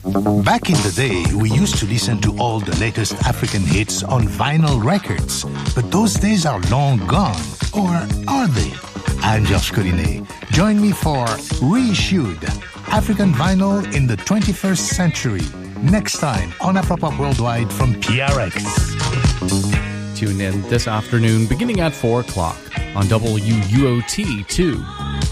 Back in the day, we used to listen to all the latest African hits on vinyl records. But those days are long gone. Or are they? I'm Georges Collinet. Join me for Reissued, African Vinyl in the 21st Century. Next time on Afropop Worldwide from PRX. Tune in this afternoon beginning at 4 o'clock on WUOT2.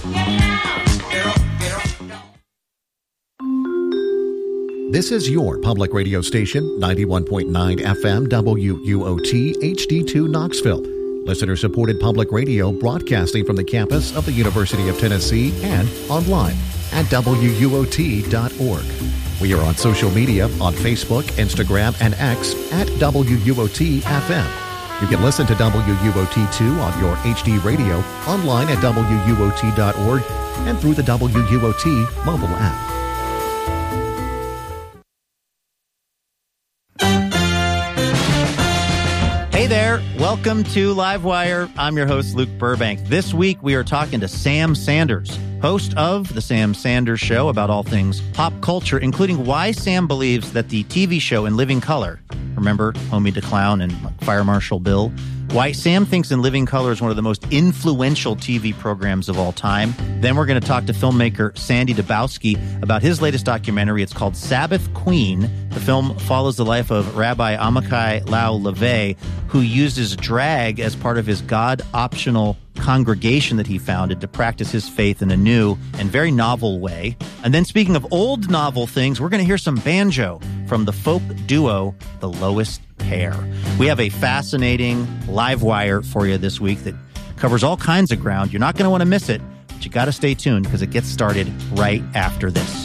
This is your public radio station, 91.9 FM WUOT HD2 Knoxville. Listener-supported public radio broadcasting from the campus of the University of Tennessee and online at WUOT.org. We are on social media on Facebook, Instagram, and X at WUOT-FM. You can listen to WUOT2 on your HD radio, online at WUOT.org, and through the WUOT mobile app. Hey there, welcome to Livewire. I'm your host, Luke Burbank. This week we are talking to Sam Sanders, host of The Sam Sanders Show, about all things pop culture, including why Sam believes that the TV show In Living Color, remember Homie the Clown and Fire Marshal Bill, why Sam thinks In Living Color is one of the most influential TV programs of all time. Then we're going to talk to filmmaker Sandy Dabowski about his latest documentary. It's called Sabbath Queen. The film follows the life of Rabbi Amichai Lau LeVay, who uses drag as part of his God-optional congregation that he founded to practice his faith in a new and very novel way. And then speaking of old novel things, we're going to hear some banjo from the folk duo The Lowest Pair. We have a fascinating live wire for you this week that covers all kinds of ground. You're not going to want to miss it, but you got to stay tuned because it gets started right after this.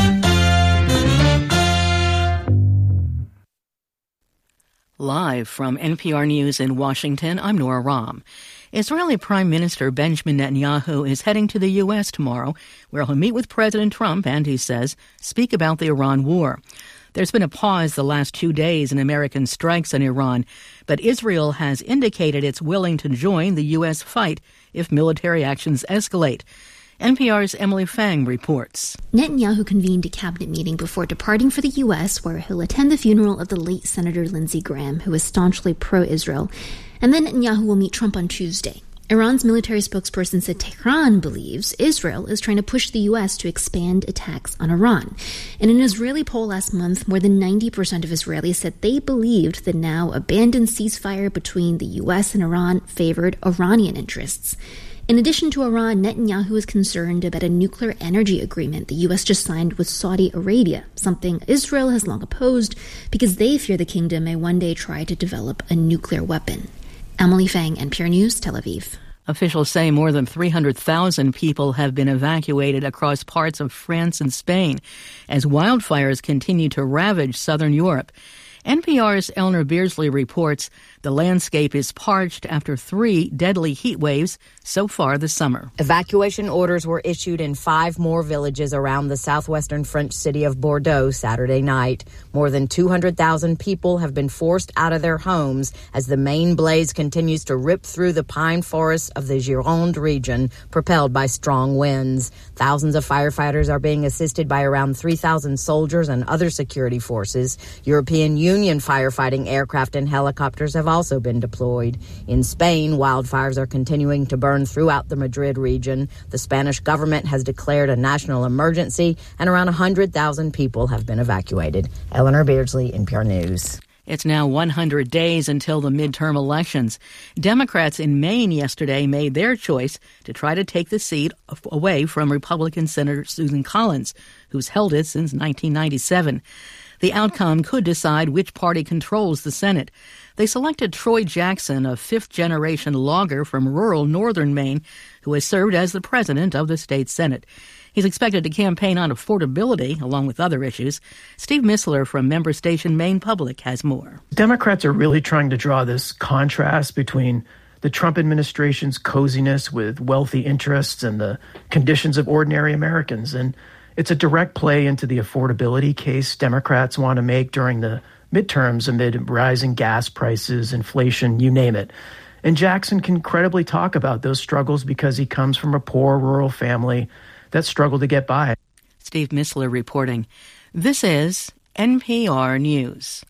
Live from NPR News in Washington, I'm Nora Rahm. Israeli Prime Minister Benjamin Netanyahu is heading to the U.S. tomorrow, where he'll meet with President Trump and, he says, speak about the Iran war. There's been a pause the last 2 days in American strikes on Iran, but Israel has indicated it's willing to join the U.S. fight if military actions escalate. NPR's Emily Fang reports. Netanyahu convened a cabinet meeting before departing for the U.S., where he'll attend the funeral of the late Senator Lindsey Graham, who was staunchly pro-Israel. And then Netanyahu will meet Trump on Tuesday. Iran's military spokesperson said Tehran believes Israel is trying to push the U.S. to expand attacks on Iran. In an Israeli poll last month, more than 90% of Israelis said they believed the now abandoned ceasefire between the U.S. and Iran favored Iranian interests. In addition to Iran, Netanyahu is concerned about a nuclear energy agreement the U.S. just signed with Saudi Arabia, something Israel has long opposed because they fear the kingdom may one day try to develop a nuclear weapon. Emily Fang, NPR News, Tel Aviv. Officials say more than 300,000 people have been evacuated across parts of France and Spain as wildfires continue to ravage southern Europe. NPR's Eleanor Beardsley reports the landscape is parched after 3 deadly heat waves so far this summer. Evacuation orders were issued in 5 more villages around the southwestern French city of Bordeaux Saturday night. More than 200,000 people have been forced out of their homes as the main blaze continues to rip through the pine forests of the Gironde region, propelled by strong winds. Thousands of firefighters are being assisted by around 3,000 soldiers and other security forces. European Union firefighting aircraft and helicopters have also been deployed. In Spain, wildfires are continuing to burn throughout the Madrid region. The Spanish government has declared a national emergency, and around 100,000 people have been evacuated. Eleanor Beardsley, NPR News. It's now 100 days until the midterm elections. Democrats in Maine yesterday made their choice to try to take the seat away from Republican Senator Susan Collins, who's held it since 1997. The outcome could decide which party controls the Senate. They selected Troy Jackson, a fifth-generation logger from rural northern Maine, who has served as the president of the state Senate. He's expected to campaign on affordability, along with other issues. Steve Missler from member station Maine Public has more. Democrats are really trying to draw this contrast between the Trump administration's coziness with wealthy interests and the conditions of ordinary Americans. And it's a direct play into the affordability case Democrats want to make during the midterms amid rising gas prices, inflation, you name it. And Jackson can credibly talk about those struggles because he comes from a poor rural family that struggled to get by. Steve Missler reporting. This is NPR News.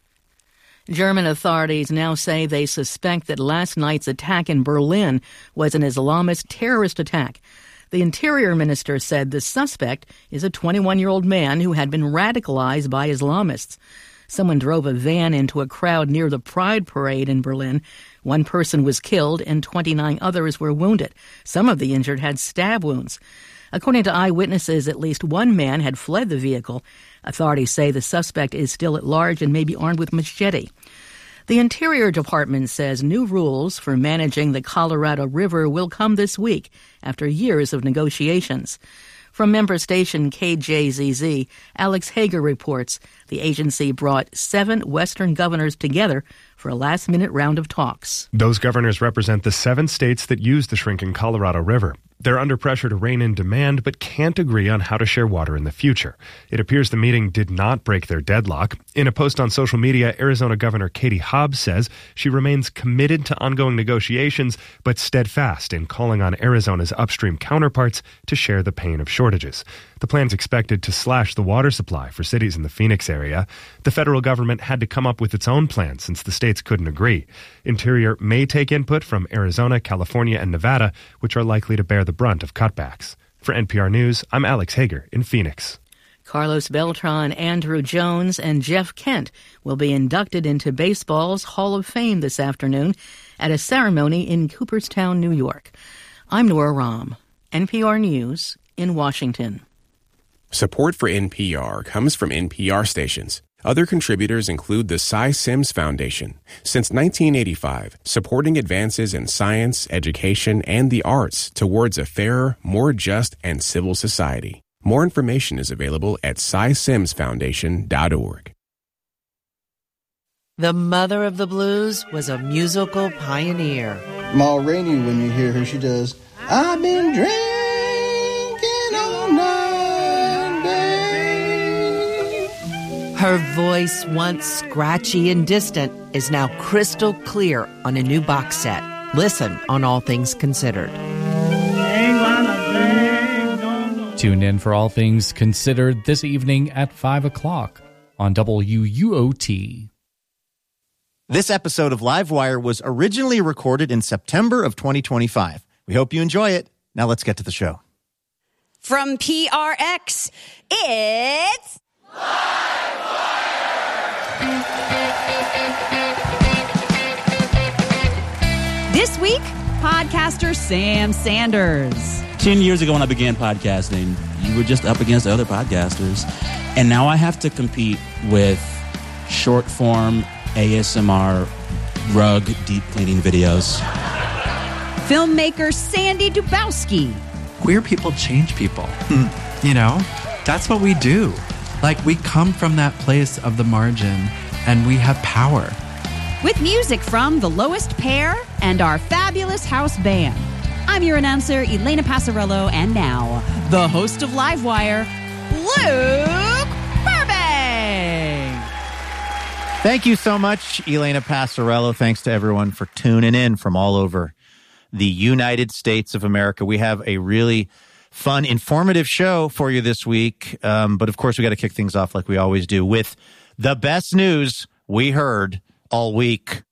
German authorities now say they suspect that last night's attack in Berlin was an Islamist terrorist attack. The Interior Minister said the suspect is a 21-year-old man who had been radicalized by Islamists. Someone drove a van into a crowd near the Pride Parade in Berlin. One person was killed and 29 others were wounded. Some of the injured had stab wounds. According to eyewitnesses, at least one man had fled the vehicle. Authorities say the suspect is still at large and may be armed with machete. The Interior Department says new rules for managing the Colorado River will come this week after years of negotiations. From member station KJZZ, Alex Hager reports the agency brought 7 Western governors together for a last-minute round of talks. Those governors represent the 7 states that use the shrinking Colorado River. They're under pressure to rein in demand, but can't agree on how to share water in the future. It appears the meeting did not break their deadlock. In a post on social media, Arizona Governor Katie Hobbs says she remains committed to ongoing negotiations, but steadfast in calling on Arizona's upstream counterparts to share the pain of shortages. The plan's expected to slash the water supply for cities in the Phoenix area. The federal government had to come up with its own plan since the states couldn't agree. Interior may take input from Arizona, California, and Nevada, which are likely to bear the brunt of cutbacks. For NPR News, I'm Alex Hager in Phoenix. Carlos Beltran, Andrew Jones, and Jeff Kent will be inducted into baseball's Hall of Fame this afternoon at a ceremony in Cooperstown, New York. I'm Nora Rahm, NPR News in Washington. Support for NPR comes from NPR stations. Other contributors include the Cy Sims Foundation. Since 1985, supporting advances in science, education, and the arts towards a fairer, more just, and civil society. More information is available at cysimsfoundation.org. The mother of the blues was a musical pioneer. Ma Rainey, when you hear her, she does, I've been drinking all night, babe. Her voice, once scratchy and distant, is now crystal clear on a new box set. Listen on All Things Considered. Tune in for All Things Considered this evening at 5 o'clock on WUOT. This episode of Livewire was originally recorded in September of 2025. We hope you enjoy it. Now let's get to the show. From PRX, it's Livewire! This week, podcaster Sam Sanders. 10 years ago when I began podcasting, you were just up against other podcasters. And now I have to compete with short-form ASMR rug deep cleaning videos. Filmmaker Sandy Dubowski. Queer people change people. You know, that's what we do. Like, we come from that place of the margin, and we have power. With music from The Lowest Pair and our fabulous house band. I'm your announcer, Elena Passarello, and now, the host of Livewire, Luke Burbank. Thank you so much, Elena Passarello. Thanks to everyone for tuning in from all over the United States of America. We have a really fun, informative show for you this week. But of course, we got to kick things off like we always do with the best news we heard all week.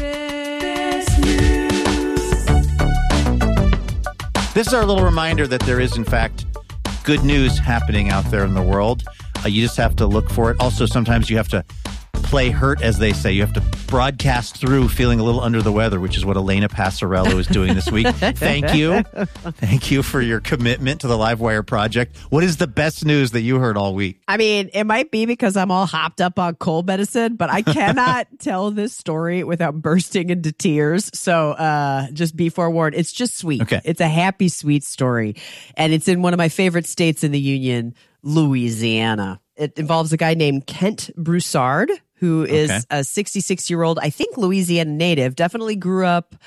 This is our little reminder that there is, in fact, good news happening out there in the world. You just have to look for it. Also, sometimes you have to play hurt, as they say. You have to broadcast through feeling a little under the weather, which is what Elena Passarello is doing this week. Thank you. Thank you for your commitment to the Livewire project. What is the best news that you heard all week? I mean, it might be because I'm all hopped up on cold medicine, but I cannot tell this story without bursting into tears. So just be forewarned. It's just sweet. Okay. It's a happy, sweet story. And it's in one of my favorite states in the Union, Louisiana. It involves a guy named Kent Broussard, who is a 66-year-old, I think, Louisiana native, definitely grew up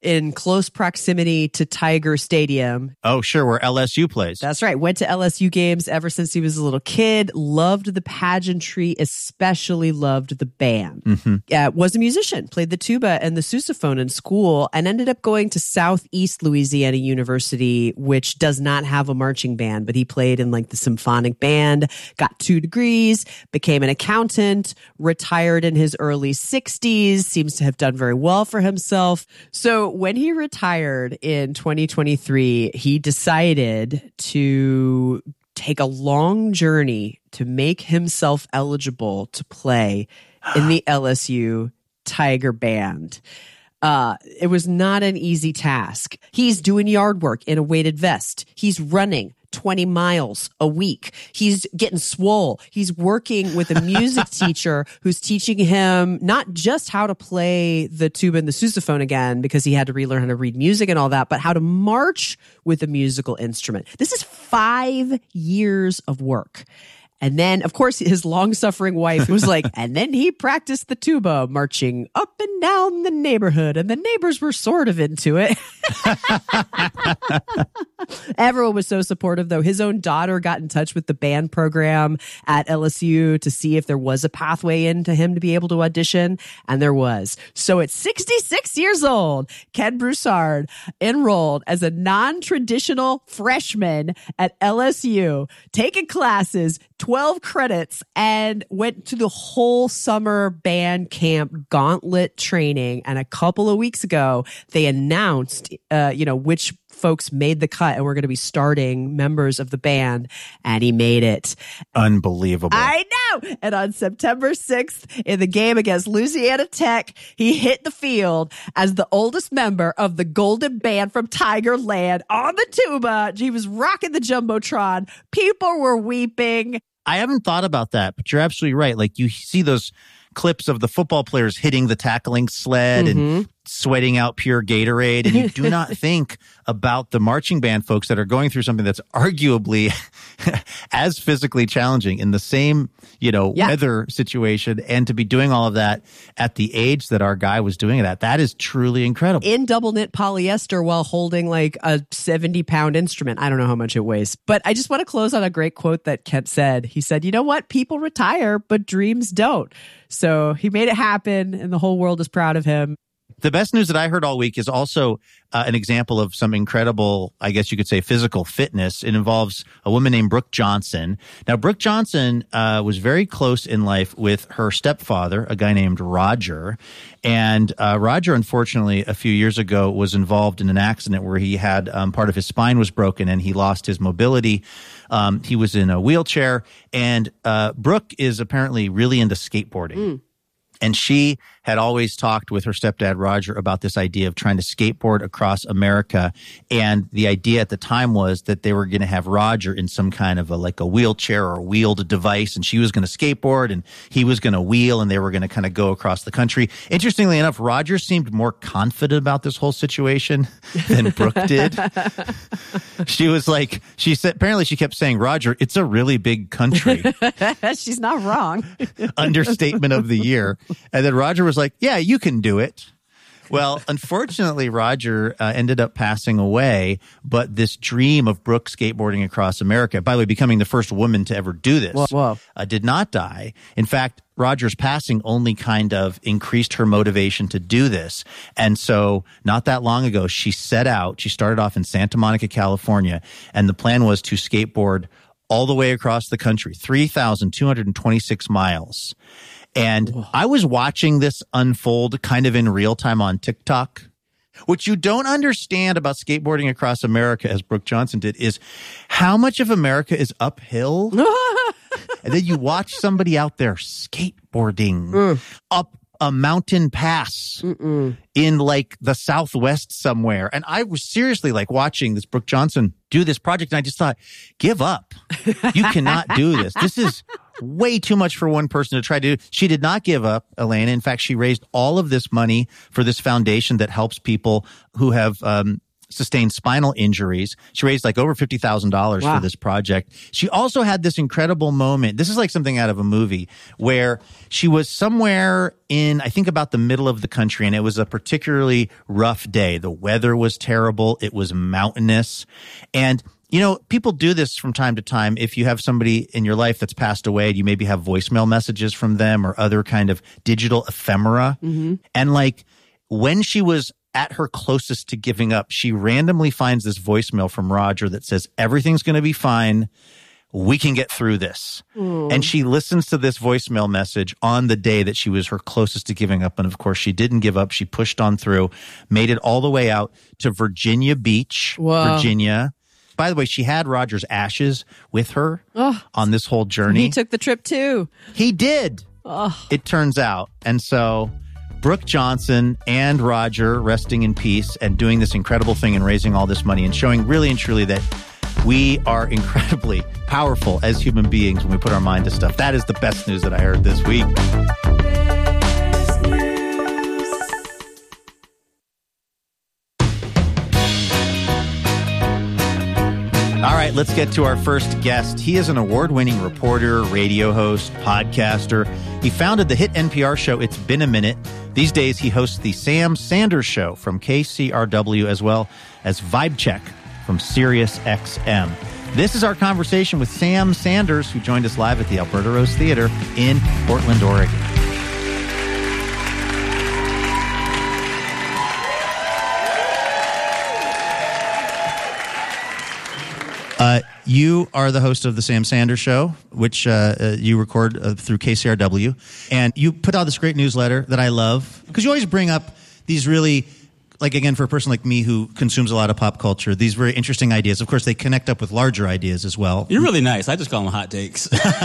in close proximity to Tiger Stadium. Oh, sure, where LSU plays. That's right. Went to LSU games ever since he was a little kid. Loved the pageantry, especially loved the band. Was a musician, played the tuba and the sousaphone in school, and ended up going to Southeast Louisiana University, which does not have a marching band, but he played in like the symphonic band, got 2 degrees, became an accountant, retired in his early 60s, seems to have done very well for himself. So when he retired in 2023, he decided to take a long journey to make himself eligible to play in the LSU Tiger Band. It was not an easy task. He's doing yard work in a weighted vest. He's running 20 miles a week. He's getting swole. He's working with a music teacher who's teaching him not just how to play the tuba and the sousaphone again, because he had to relearn how to read music and all that, but how to march with a musical instrument. This is 5 years of work. And then, of course, his long-suffering wife was like, and then he practiced the tuba, marching up and down the neighborhood. And the neighbors were sort of into it. Everyone was so supportive, though. His own daughter got in touch with the band program at LSU to see if there was a pathway into him to be able to audition. And there was. So at 66 years old, Ken Broussard enrolled as a non-traditional freshman at LSU, taking classes, 12 credits, and went to the whole summer band camp gauntlet training. And a couple of weeks ago, they announced, which folks made the cut and were going to be starting members of the band, and he made it. Unbelievable. I know. And on September 6th, in the game against Louisiana Tech, he hit the field as the oldest member of the Golden Band from Tigerland on the tuba. He was rocking the Jumbotron. People were weeping. I haven't thought about that, but you're absolutely right. Like, you see those clips of the football players hitting the tackling sled and sweating out pure Gatorade, and you do not think about the marching band folks that are going through something that's arguably as physically challenging in the same, weather situation, and to be doing all of that at the age that our guy was doing that. That is truly incredible. In double knit polyester while holding like a 70-pound instrument. I don't know how much it weighs, but I just want to close on a great quote that Kent said. He said, you know what? People retire, but dreams don't. So he made it happen, and the whole world is proud of him. The best news that I heard all week is also an example of some incredible, I guess you could say, physical fitness. It involves a woman named Brooke Johnson. Now, Brooke Johnson was very close in life with her stepfather, a guy named Roger. And Roger, unfortunately, a few years ago was involved in an accident where he had part of his spine was broken and he lost his mobility. He was in a wheelchair. And Brooke is apparently really into skateboarding. And she had always talked with her stepdad, Roger, about this idea of trying to skateboard across America. And the idea at the time was that they were going to have Roger in some kind of a wheelchair or wheeled device. And she was going to skateboard and he was going to wheel, and they were going to kind of go across the country. Interestingly enough, Roger seemed more confident about this whole situation than Brooke did. She was like, she said, apparently she kept saying, Roger, it's a really big country. She's not wrong. Understatement of the year. And then Roger was like, yeah, you can do it. Well, unfortunately, Roger ended up passing away, but this dream of Brooke skateboarding across America, by the way, becoming the first woman to ever do this, did not die. In fact, Roger's passing only kind of increased her motivation to do this. And so not that long ago, she set out. She started off in Santa Monica, California, and the plan was to skateboard all the way across the country, 3,226 miles. And I was watching this unfold kind of in real time on TikTok. What you don't understand about skateboarding across America, as Brooke Johnson did, is how much of America is uphill. And then you watch somebody out there skateboarding up a mountain pass in like the Southwest somewhere. And I was seriously like watching this Brooke Johnson do this project. And I just thought, give up. You cannot do this. This is way too much for one person to try to do. She did not give up, Elena. In fact, she raised all of this money for this foundation that helps people who have sustained spinal injuries. She raised like over $50,000 for this project. She also had this incredible moment. This is like something out of a movie where she was somewhere in, I think, about the middle of the country, and it was a particularly rough day. The weather was terrible. It was mountainous. And you know, people do this from time to time. If you have somebody in your life that's passed away, you maybe have voicemail messages from them or other kind of digital ephemera. And like when she was at her closest to giving up, she randomly finds this voicemail from Roger that says, everything's going to be fine. We can get through this. And she listens to this voicemail message on the day that she was her closest to giving up. And of course, she didn't give up. She pushed on through, made it all the way out to Virginia Beach, Virginia. By the way, she had Roger's ashes with her on this whole journey. He took the trip too. He did. It turns out. And so Brooke Johnson and Roger resting in peace and doing this incredible thing and raising all this money and showing really and truly that we are incredibly powerful as human beings when we put our mind to stuff. That is the best news that I heard this week. All right, let's get to our first guest. He is an award-winning reporter, radio host, podcaster. He founded the hit NPR show It's Been a Minute. These days, he hosts the Sam Sanders Show from KCRW, as well as Vibe Check from Sirius XM. This is our conversation with Sam Sanders, who joined us live at the Alberta Rose Theater in Portland, Oregon. You are the host of the Sam Sanders Show, which you record through KCRW. And you put out this great newsletter that I love, because you always bring up these really, like, again, for a person like me who consumes a lot of pop culture, these very interesting ideas. Of course, they connect up with larger ideas as well. You're really nice. I just call them hot takes.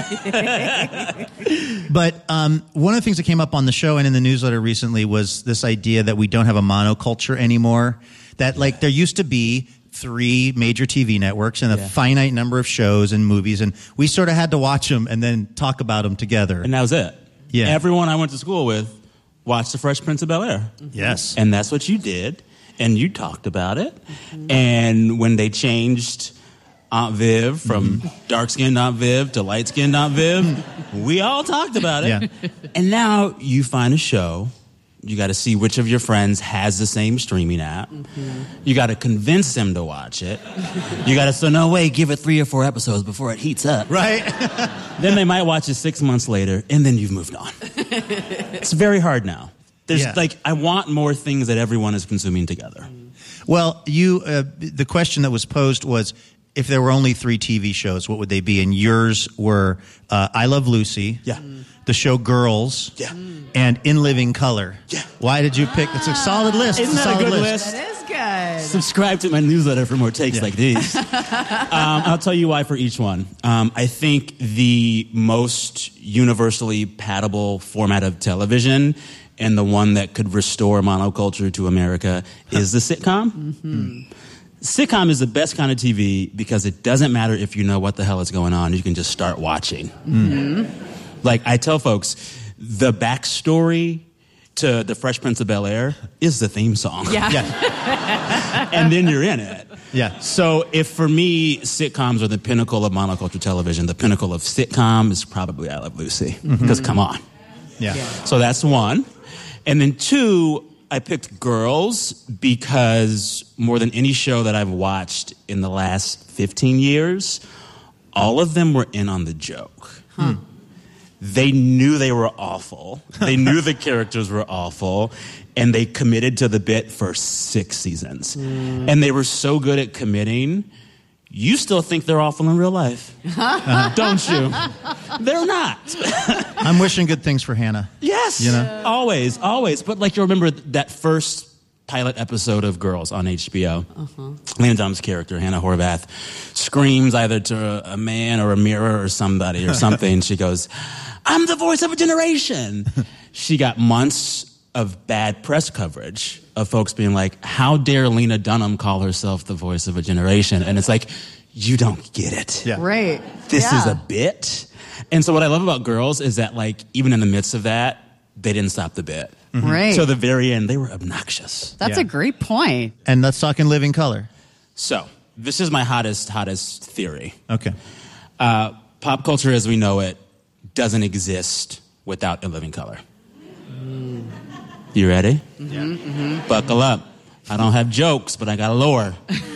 But one of the things that came up on the show and in the newsletter recently was this idea that we don't have a monoculture anymore, that, like, there used to be 3 major TV networks and a finite number of shows and movies, and we sort of had to watch them and then talk about them together. And that was it. Yeah. Everyone I went to school with watched The Fresh Prince of Bel-Air. Yes. And that's what you did, and you talked about it. And when they changed Aunt Viv from dark-skinned Aunt Viv to light-skinned Aunt Viv, we all talked about it. Yeah. And now you find a show. You got to see which of your friends has the same streaming app. You got to convince them to watch it. You got to say, no way, give it 3 or 4 episodes before it heats up. Right. Then they might watch it 6 months later, and then you've moved on. It's very hard now. There's I want more things that everyone is consuming together. Well, the question that was posed was, if there were only 3 TV shows, what would they be? And yours were I Love Lucy. Yeah. The show Girls. Yeah. And In Living Color. Yeah. Why did you pick? It's a solid list. Isn't that a good list? That is good. Subscribe to my newsletter for more takes like these. I'll tell you why for each one. I think the most universally patable format of television and the one that could restore monoculture to America is the sitcom. Sitcom is the best kind of TV because it doesn't matter if you know what the hell is going on. You can just start watching. Like I tell folks, the backstory to The Fresh Prince of Bel-Air is the theme song. And then you're in it. Yeah. So if for me, sitcoms are the pinnacle of monoculture television, the pinnacle of sitcom is probably I Love Lucy. Because come on. Yeah. So that's one. And then 2, I picked Girls because more than any show that I've watched in the last 15 years, all of them were in on the joke. They knew they were awful. They knew the characters were awful. And they committed to the bit for 6 seasons. And they were so good at committing, you still think they're awful in real life. Don't you? They're not. I'm wishing good things for Hannah. Yes. You know? Always, always. But like you remember that first pilot episode of Girls on HBO. Lena Dunham's character, Hannah Horvath, screams either to a man or a mirror or somebody or something. She goes, I'm the voice of a generation. She got months of bad press coverage of folks being like, how dare Lena Dunham call herself the voice of a generation? And it's like, you don't get it. Yeah. Right. This is a bit. And so what I love about Girls is that, like, even in the midst of that, they didn't stop the bit. Right. So the very end, they were obnoxious. That's a great point. And let's talk In Living Color. So this is my hottest theory. Okay. Pop culture as we know it doesn't exist without In Living Color. You ready? Buckle up. I don't have jokes, but I got a lore.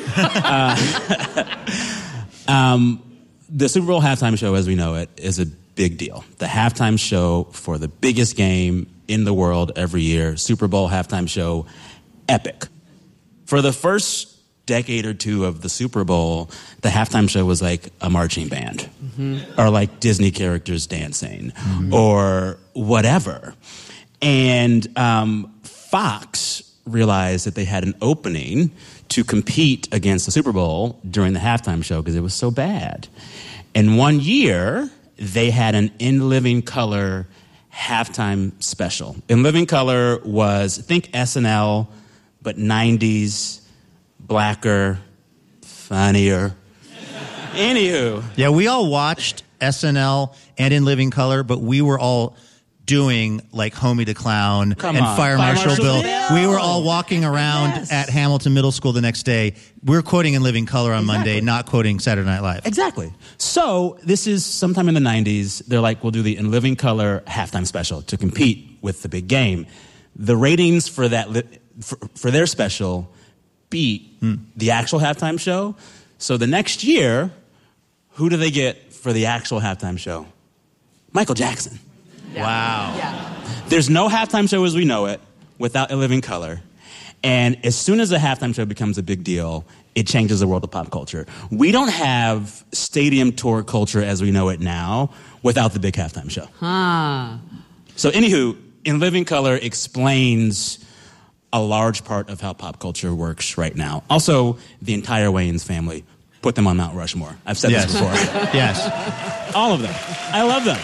The Super Bowl halftime show as we know it is a big deal. The halftime show for the biggest game in the world every year, Super Bowl halftime show, epic. For the first decade or two of the Super Bowl, the halftime show was like a marching band or like Disney characters dancing or whatever. And Fox realized that they had an opening to compete against the Super Bowl during the halftime show because it was so bad. And one year, they had an In Living Color halftime special. In Living Color was, think SNL, but 90s, blacker, funnier. Anywho. Yeah, we all watched SNL and In Living Color, but we were all doing like Homie the Clown Fire Marshal Bill. We were all walking around at Hamilton Middle School the next day. We're quoting In Living Color on Monday, not quoting Saturday Night Live. Exactly. So this is sometime in the 90s. They're like, we'll do the In Living Color halftime special to compete with the big game. The ratings for that for their special beat the actual halftime show. So the next year, who do they get for the actual halftime show? Michael Jackson. Yeah. Wow. Yeah. There's no halftime show as we know it without In Living Color. And as soon as the halftime show becomes a big deal, it changes the world of pop culture. We don't have stadium tour culture as we know it now without the big halftime show. So anywho, In Living Color explains a large part of how pop culture works right now. Also, the entire Wayans family. Put them on Mount Rushmore. I've said this before. Yes. All of them. I love them.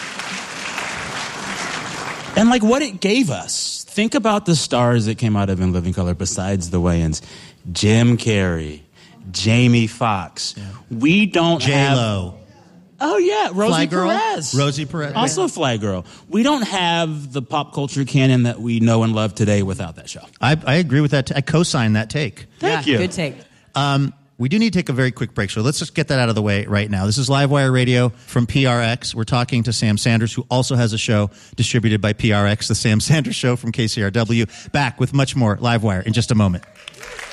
And like what it gave us. Think about the stars that came out of In Living Color besides the Wayans. Jim Carrey, Jamie Foxx. Yeah. We don't have... J-Lo. Oh, yeah. Rosie Perez. Also Fly Girl. We don't have the pop culture canon that we know and love today without that show. I agree with that. I co-sign that take. Thank you. Good take. We do need to take a very quick break, so let's just get that out of the way right now. This is Livewire Radio from PRX. We're talking to Sam Sanders, who also has a show distributed by PRX, The Sam Sanders Show from KCRW. Back with much more Livewire in just a moment.